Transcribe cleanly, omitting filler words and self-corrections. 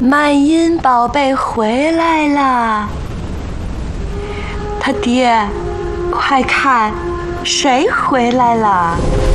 曼因宝贝回来了。他爹，快看，谁回来了？